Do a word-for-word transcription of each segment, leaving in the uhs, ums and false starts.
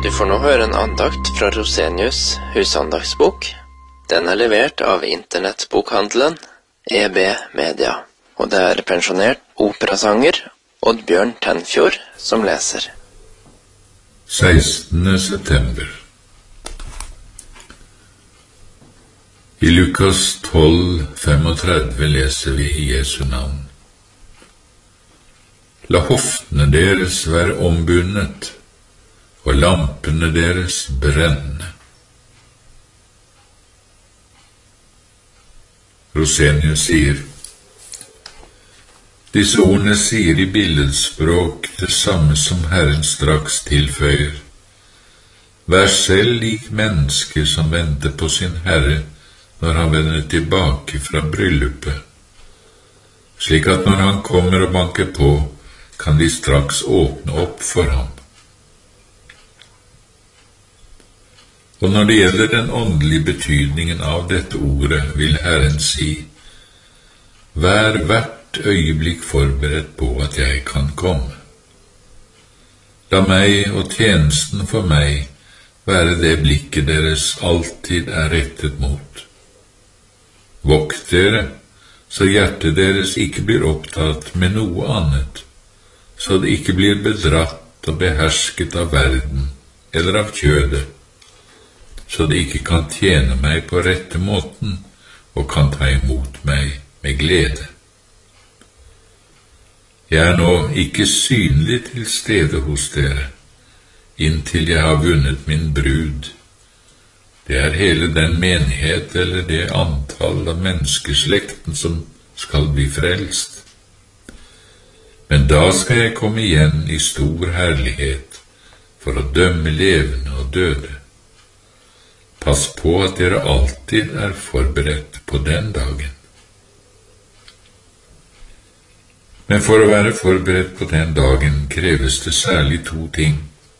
Du får nå høre en andakt fra Rosenius husandagsbok. Den er levert av internettbokhandelen E B Media, og det er pensjonert operasanger Oddbjørn Tenfjord som leser. sekstende september. I Lukas tolv femogtredve leser vi i Jesu navn. La hoftene deres være ombundet, og lampene deres brenne. Rosenius sier, disse ordene sier i billedspråk det samme som Herren straks tilføyer. Vær selv lik mennesker som venter på sin Herre når han vender tilbake fra bryllupet, slik at når han kommer og banker på, kan de straks åpne opp for ham. Og når det gjelder den åndelige betydningen av dette ordet, vil Herren si, vær hvert øyeblikk forberedt på at jeg kan komme. La meg og tjenesten for meg være det blikket deres alltid er rettet mot. Vokt dere, så hjertet deres ikke blir opptatt med noe annet, så det ikke blir bedratt og behersket av verden eller av kjødet, så det ikke kan tjene meg på rette måten og kan ta imot meg med glede. Jeg er nå ikke synlig til stede hos dere, inntil jeg har vunnet min brud. Det er hele den menighet eller det antall av menneskeslekten som skal bli frelst. Men da skal jeg komme igjen i stor herlighet for å dømme levende og døde. Pass på at dere alltid er forberedt på den dagen. Men for å være forberedt på den dagen kreves det særlig to ting.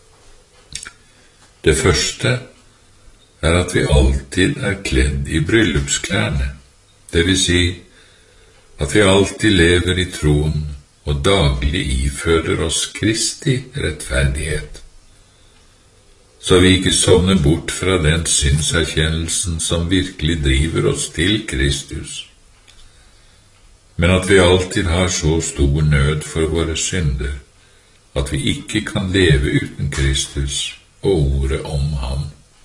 Det første er at vi alltid er kledd i bryllupsklærne, det vil si at vi alltid lever i troen og daglig iføder oss Kristi rettferdighet, så vi ikke sovner bort fra den synserkjennelsen som virkelig driver oss til Kristus, men at vi alltid har så stor nød for våre synder, at vi ikke kan leve uten Kristus og ordet om ham.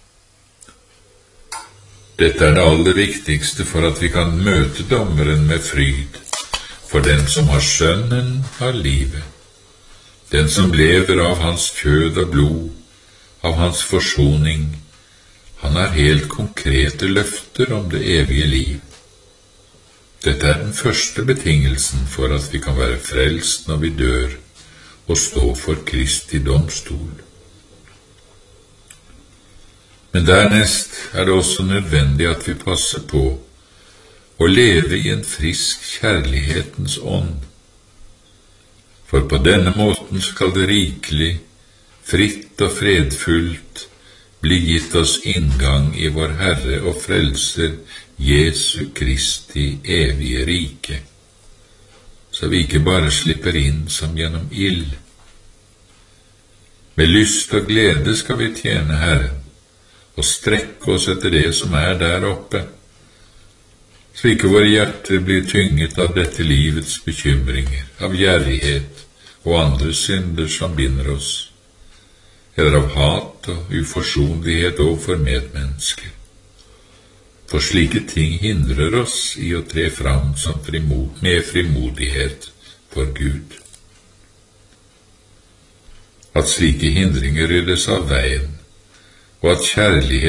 Dette er det aller viktigste for at vi kan møte dommeren med fryd, for den som har sønnen har livet, den som lever av hans kjød og blod, av hans forsoning. Han har helt konkrete løfter om det evige liv. Dette er den første betingelsen for at vi kan være frelst når vi dør og stå for Kristi domstol. Men dernest er det også nødvendig at vi passer på å leve i en frisk kjærlighetens ånd, for på denne måten skal det rikelig, fritt og fredfullt bli gitt oss inngang i vår Herre og Frelser Jesu Kristi evige rike, så vi ikke bare slipper inn som gjennom ild. Med lyst og glede skal vi tjene Herren og strekke oss etter det som er der oppe, så ikke våre hjerter blir tynget av dette livets bekymringer, av gjerrighet og andre synder som binder oss, eller av hat og uforsonlighet overfor medmennesker. For slike ting hindrer oss i å tre fram som frimod, med frimodighet for Gud. At slike hindringer ryddes av veien, og at kjærlighet